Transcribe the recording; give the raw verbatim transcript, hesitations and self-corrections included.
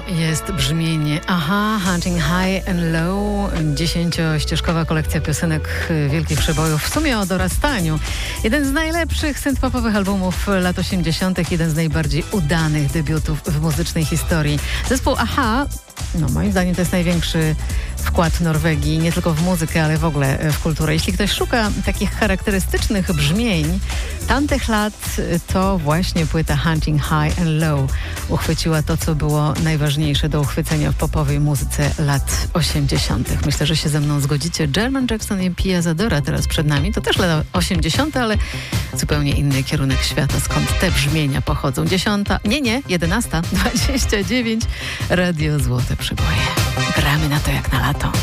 Jest brzmienie Aha, Hunting High and Low, dziesięciościeżkowa kolekcja piosenek wielkich przebojów, w sumie o dorastaniu. Jeden z najlepszych synth-popowych albumów lat osiemdziesiątych, jeden z najbardziej udanych debiutów w muzycznej historii. Zespół Aha, no moim zdaniem to jest największy wkład Norwegii, nie tylko w muzykę, ale w ogóle w kulturę. Jeśli ktoś szuka takich charakterystycznych brzmień tamtych lat, to właśnie płyta Hunting High and Low uchwyciła to, co było najważniejsze do uchwycenia w popowej muzyce lat osiemdziesiątych. Myślę, że się ze mną zgodzicie. Jermaine Jackson i Pia Zadora teraz przed nami. To też lata osiemdziesiąte, ale zupełnie inny kierunek świata, skąd te brzmienia pochodzą. Dziesiąta, nie, nie, jedenasta, dwadzieścia dziewięć. Radio Złote Przyboje. Gramy na to jak na lato.